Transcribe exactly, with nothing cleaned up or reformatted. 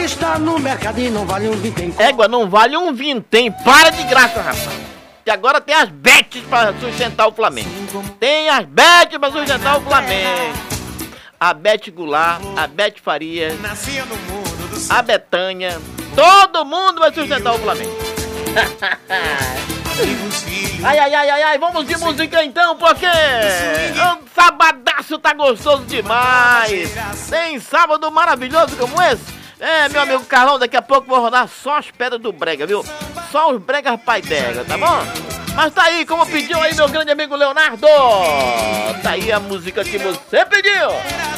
está no mercado e não vale um vintém. Égua, não vale um vintém. Para de graça, rapaz. Que agora tem as bets pra sustentar o Flamengo. Tem as bets pra sustentar o Flamengo. A Bete Goulart, a Bete Farias, a Betânia. Todo mundo vai sustentar o Flamengo. Ai, ai, ai, ai, ai, vamos de música então, porque o sabadaço tá gostoso demais. Tem sábado maravilhoso como esse. É, meu amigo Carlão, daqui a pouco vou rodar só as pedras do brega, viu? Só os bregas pai d'égua, tá bom? Mas tá aí, como pediu aí meu grande amigo Leonardo. Tá aí a música que você pediu.